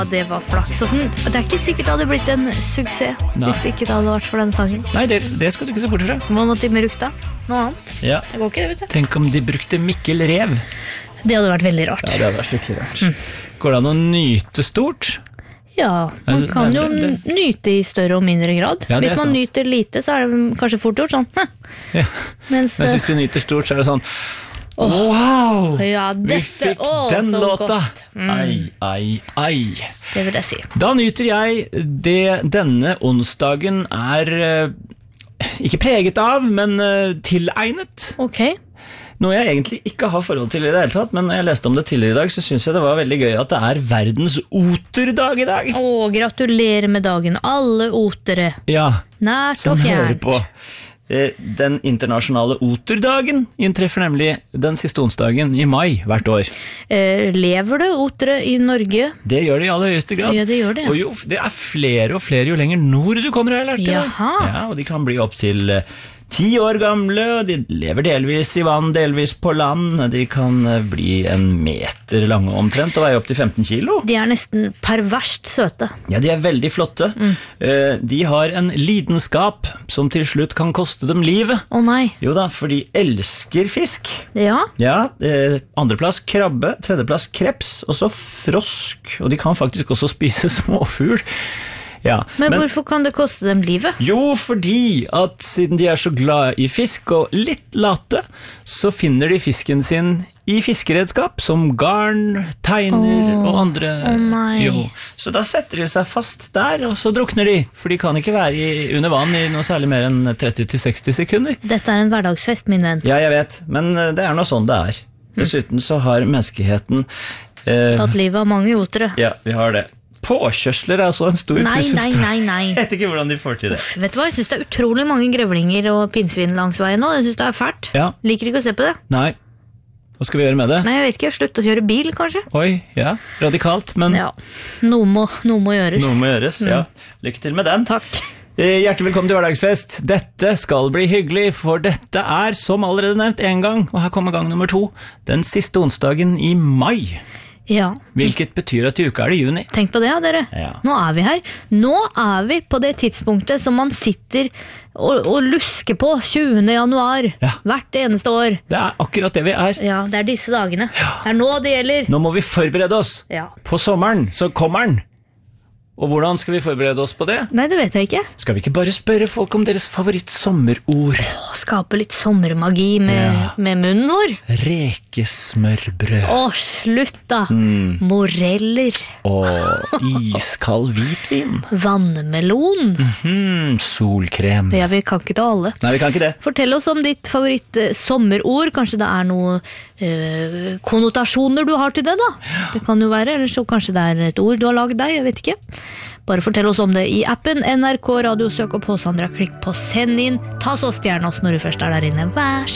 Det var flaks og sånn. Det ikke sikkert det hadde blitt en suksess hvis det ikke hadde vært for den sangen. Nei, det skal du ikke se bort fra. Hva måtte de brukt da? Noe annet? Ja. Det går ikke det, vet du. Tenk om de brukte Mikkel Rev. Det hadde vært veldig rart. Ja, det hadde vært virkelig rart. Går det an å nyte stort? Ja, man kan jo nyte i større og mindre grad. Ja, hvis man sant. nyter lite, så det kanskje fort gjort sånn. Ja. Mens hvis du nyter stort, så det sånn wow! Ja, Vi fikk den så låta! godt. Ai. Det vil jeg si. Da nyter jeg det denne onsdagen ikke preget av, men tilegnet. Ok. Noe jeg egentlig ikke har forhold til i det hele tatt, men når jeg leste om det tidligere i dag, så synes jeg det var veldig gøy at det verdens oterdag i dag. Gratulerer med dagen, alle otere. Ja, Nært som og hører fjernt. på. Den internasjonale oterdagen inntreffer nemlig den siste onsdagen i mai hvert år. Lever det otere i Norge? Det gjør det i aller høyeste grad. Ja, det gjør det. Og jo, det flere og flere jo lenger nord du kommer, har jeg lært i dag. Jaha. Ja, og de kan bli opp til 10 år gamle, og de lever delvis i vann, delvis på land. De kan bli 1 meter lange omtrent, og veie opp til 15 kilo. De nesten perverst søte. Ja, de veldig flotte. De har en lidenskap som til slutt kan koste dem livet. Å nei. Jo da, for de elsker fisk. Ja. Ja, andreplass krabbe, tredjeplass kreps, og så frosk. Og de kan faktisk også spise småfugl. Ja, Men hvorfor kan det koste dem livet? Jo, fordi at siden de så glad i fisk og litt late, så finner de fisken sin i fiskeredskap, som garn, teiner og andre. nei. Jo. Så da setter de seg fast der, og så drukner de, for de kan ikke være under vann i noe særlig mer enn 30-60 sekunder. Dette en hverdagsfest, min venn. Ja, jeg vet, men det noe sånn det Dessuten så har menneskeheten Tatt livet av mange otere. Ja, vi har det. Påkjørsler altså en stor trussel. Nei. Jeg vet ikke hvordan de får til det. Uff, vet du hva? Jeg synes det utrolig mange grevlinger og pinnsvin langs veien nå. Jeg synes det fælt. Ja. Liker ikke å se på det. Nei. Hva skal vi gjøre med det? Nei, jeg vet ikke. Slutt å kjøre bil, kanskje. Oi, ja. Radikalt, men Ja, noe må gjøres. noe må gjøres, ja. Lykke til med den. Takk. Hjertelig velkommen til hverdagsfest. Dette skal bli hyggelig, for dette som allerede nevnt en gang, og her kommer gang nummer 2, den siste onsdagen i mai. Ja. Hvilket betyr at i uka det juni. Tenk på det, dere. Ja. Nå vi her. Nå vi på det tidspunktet som man sitter og lusker på 20. januar Ja. hvert eneste år. Det akkurat det vi Ja, det disse dagene. Det nå det gjelder. Nå må vi forberede oss Ja. på sommeren, så kommer den. Og hvordan skal vi forberede oss på det? Nei, det vet jeg ikke. Skal vi ikke bare spørre folk om deres favorittsommerord? Skape litt sommermagi med munnen vår. Rekesmørbrød Slutt da. Moreller. og iskald hvitvin. Vannmelon. Solkrem. Ja, vi kan ikke ta alle. Nei, vi kan ikke det. Fortell oss om ditt favoritt-sommerord. Kanskje det noen konnotasjoner du har til det da. Det kan jo være, eller så kanskje det et ord du har laget deg, jeg vet ikke. Bare fortell oss om det i appen NRK Radio. Søk opp på Sandra, klikk på send inn. Ta så stjerne oss når du først der inne. Vær